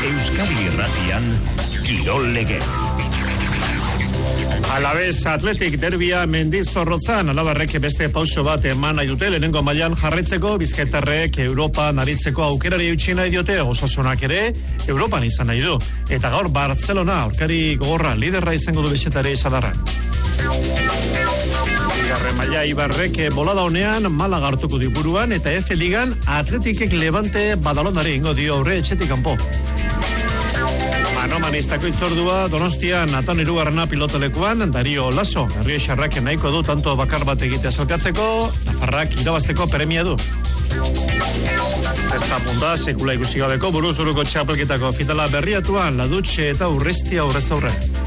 Euskadi Irratian Kirol Legez. Alavés Athletic derbia Mendizorrotzan, Alabarrek beste pauso bat eman nahi dute, lehenengo mailan jarraitzeko, Bizkaitarrek Europan aritzeko aukerari eutsi nahi diote, Osasunak ere Europan izan nahi du. Eta gaur Barcelona, aurkari gogorra, liderra izango du Bexetare Sadarra. Bigarren maila Ibarrek bolada honean Malaga hartuko diburuan, eta F Ligan Athleticek Levante Badalonari ingo dio aurre etxetik kanpo. Manomanistako itzordua Donostian Natan irugarrena pilotalekuan Dario Lasso, Errioxarrak nahiko du tanto bakar bat egitea zelkatzeko, Nafarrak irabazteko premia du. Zesta punta, sekula ikusi gabeko buruzuruko txapelketako finala berriatuan, Ladutxe eta Urrestia aurrez aurre.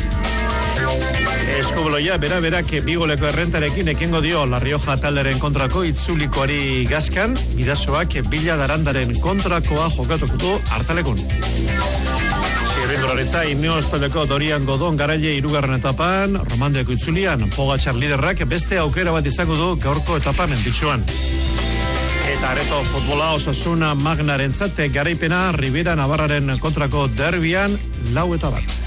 Eskobloia bera-berak bigoleko errentarekin ekingo dio La Rioja talderen kontrako itzulikoari gaskan, bidasoak Bila Darandaren kontrakoa jokatuko du hartalekun. Txirrindularitza Ineospedeko Dorian Godon garaile irugarren etapan, Romandeko itzulian, Pogačar liderrak beste aukera bat izango du gaurko etapan enditxuan. Eta areto futbola Osasuna Magnaren zate garaipena Ribera Navarraren kontrako derbian 4-1.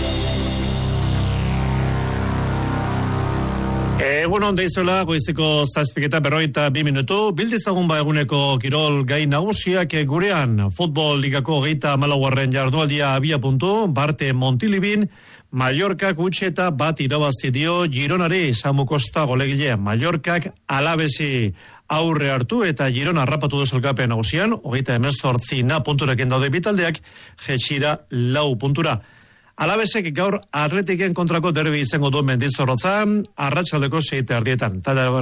Egun on deizuela, goizeko 7:42 minutu, bildizagun eguneko kirol gai nagusiak gurean, futbol ligako 34. jardualdia abia puntu, Barte Montilibin, Mallorcak utxeta bat irabazi dio Gironari, Samu Costa golegile, Mallorcak Alavesi aurre hartu eta Girona harrapatu du sailkapen nagusian, 38 punturekin daude bitaldeak, jetxira 4 puntura. Alavesek gaur Atletiken kontrako derbi izango du Mendizorrotzan, arratsaldeko 7:00.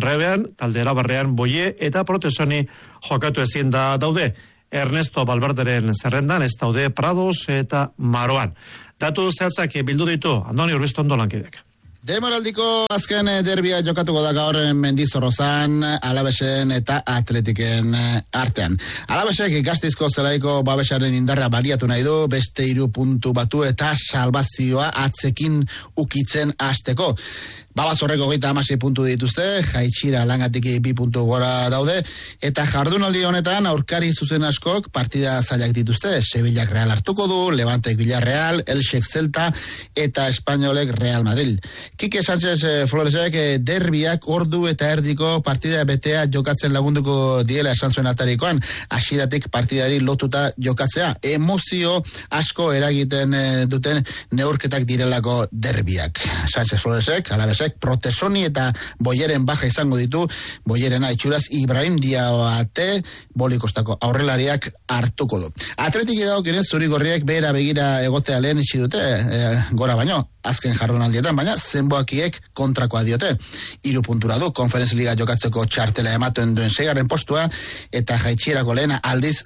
Talde Erabarrean Boie eta Protesoni jokatu ezin da daude. Ernesto Valverderen zerrendan ez daude Prados eta Maroan. Datu zehatzak bildu ditu Andoni Urbiztondo lankideak. Demoraldiko azken derbia jokatuko da gaur Mendizorrozan, Alavesen eta Atletiken artean. Alavesek Gasteizko zelaiko babesaren indarra baliatu nahi du, beste 3 puntu batu eta salbazioa atzekin ukitzen hasteko. Babazorreko 36 puntu dituzte, Jaitxira langatik 2 puntu gora daude, eta jardunaldi honetan aurkari zuzen askok partida zailak dituzte. Sevillak Real hartuko du, Levantek Villarreal, Elxek Celta eta Espainolek Real Madrid. Kike Sánchez Floresek derbiak ordu eta erdiko partida betea jokatzen lagunduko diela esan zuen atarikoan, hasieratik partidari lotuta jokatzea. Emozio asko eragiten duten neurketak direlako derbiak. Sánchez Floresek, Alavesek, Protesoni eta Boieren baja izango ditu, Boierena itxuraz Ibrahim Diabate bolikostako aurrelariak hartuko du. Atletik dagokienez zuri-gorriek behera begira egotea lehen itxi dute, gora baino, azken jardunaldietan, baina zenboakiek kontrakoa diote. 3 puntura du, Konferenz Liga jokatzeko txartela ematen duen 6. postua, eta Jaitxierako lehena aldiz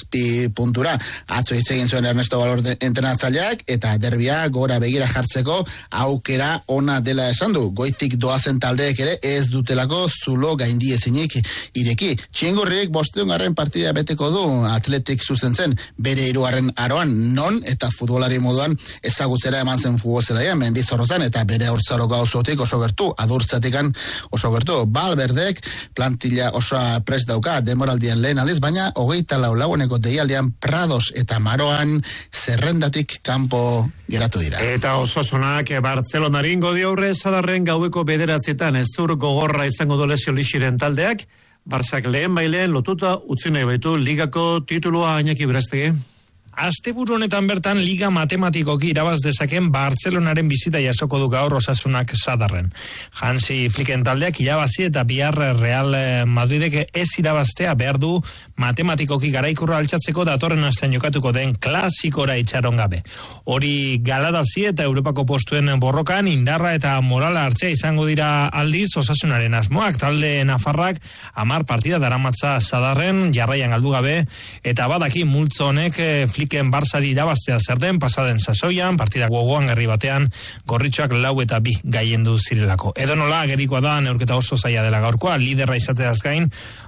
7 puntura. Atzo hitz egin zuen Ernesto Valverde entrenatzaileak, eta derbia gora begira jartzeko aukera ona dela esan du. Goitik doazen taldeek ere ez dutelako zulo gaindi ezinik ireki. Txingurriek 5. partida beteko du, Atletik zuzentzen bere 3. aroan, non eta futbolari moduan ezagutzera eman zen futbolzelaia Mendizorrozan eta bere hortzaroko auzotik oso gertu, adurtzatikan oso gertu. Valverdek plantilla osoa prest dauka demoraldian lehen aldiz, baina 24 laguneko deialdean Prados eta Maroan zerrendatik kanpo geratu dira. Eta Osasunak Bartzelonarin dio aurre Sadarren gaueko 9:00 ezur gogorra izango du lesio lixiren taldeak, Barsak lehen baileen lotuta utzi nahi baitu ligako titulua Iñaki Berastegi. Asteburu honetan bertan liga matematikoki irabaz dezaken Bartzelonaren bizita jasoko du gaur Osasunak Sadarren. Hansi Flicken taldeak irabazi eta bihar Real Madridek ez irabaztea behar du matematikoki garaikurra altxatzeko datorren astean jokatuko den klasikora itxaron gabe. Hori galarazi eta Europako postuen borrokan indarra eta morala hartzea izango dira aldiz Osasunaren asmoak. Talde Nafarrak 10 partida daramatza Sadarren jarraian galdu gabe eta badaki multzo honek Flicken Barsari irabaztea zer den pasaden sasoian, partida gogoan garri batean gorritxoak 4-2 gaiendu zirelako. Edonola gerikoa da neurketa oso zaila dela gaurkoa, liderra izateaz gain,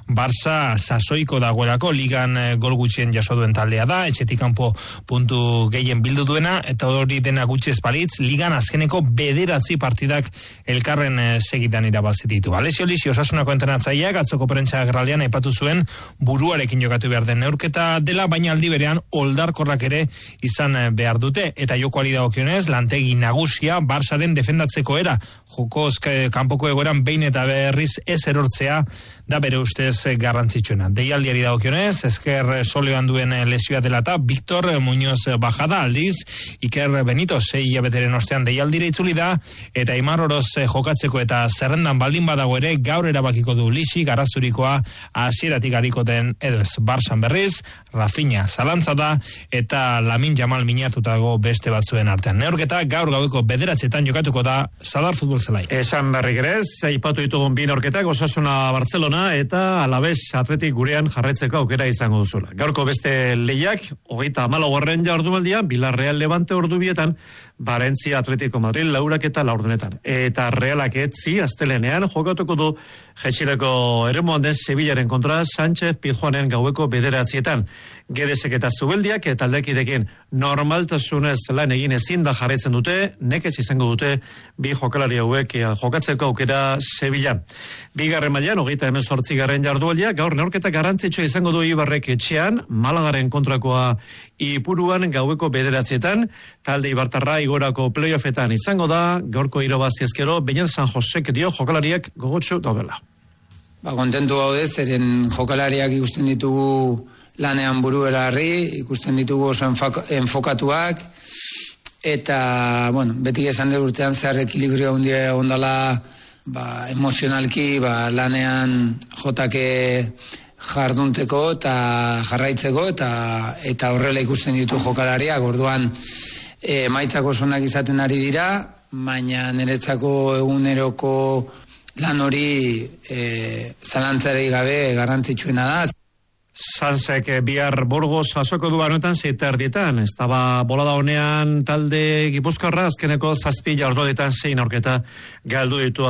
Barça sasoiko dagoelako, ligan gol gutxien jaso duen taldea da, etxetik kanpo puntu gehien bildu duena, eta hori dena gutxi ez balitz, ligan azkeneko 9 partidak elkarren segidan irabazi ditu. Alessio Lisi Osasunako entrenatzaileak atzoko prentsa agerraldian aipatu zuen buruarekin jokatu behar den neurketa dela, baina aldi berean indarkorrak ere izan behar dute. Eta jokoari dagokionez, lantegi nagusia Barsaren defendatzeko era, jokoz kanpoko egoeran behin eta berriz ez erortzea da bere ustez garrantzitsuena. Deialdiari dagokionez, esker soleoan duen lesioa dela eta Victor Muñoz Bajada, aldiz Iker Benito 6 hilabeteren ostean deialdira itzuli da, eta Aimar Oroz jokatzeko eta zerrendan baldin badago ere gaur erabakiko du Lixi garazurikoa hasieratik ariko den edo ez. Barsan berriz, Rafinha zalantza da eta Lamin Jamal minatutago beste batzuen artean. Neurketa gaur gaueko 9:00 jokatuko da Sadar Futbol Zelai. Esan berrik ere, aipatu ditugun bi neurketak, Osasuna Barcelona eta Alavés Athletic gurean jarraitzeko aukera izango duzula. Gaurko beste lehiak 34. jardunaldian Villarreal Levante ordubietan, Valencia Atletico Madrid 4:04 eta Realak etzi astelenean jokatuko du jetxileko eremuan den Sevillaren kontra Sánchez Pizjuanen gaueko 9:00. Gedesek eta Zubeldiak eta taldekidekin normaltasunez lan egin ezin da jarraitzen dute, nekez izango dute bi jokalari hauek jokatzeko aukera Sevillan. Bigarren mailan 38. jardunaldia, gaur neurketa garrantzitsua izango du Ibarrek etxean, Malagaren kontrakoa Ipuruan gaueko 9:00, talde ibartarra igorako playoffetan izango da, gaurko irabazi ezkero, Beñat San Josek dio jokalariak gogotsu daudela. Kontentu gaude, zeren jokalariak ikusten ditugu lanean buruelarri, ikusten ditugu oso enfokatuak, eta, beti esan dut urtean zehar ekilibrio handia ondala, emozionalki, lanean jotake jardunteko eta jarraitzeko, eta horrela ikusten ditu jokalariak, orduan maitzako sonak izaten ari dira, baina niretzako eguneroko lan hori zalantzarei gabe garrantzitsuena da. Sansek bihar Burgos jasoko du anoetan 7:00. Ez da bolada honean talde Gipuzkoarra azkeneko 7 jardunalditan 6 aurketa galdu ditu.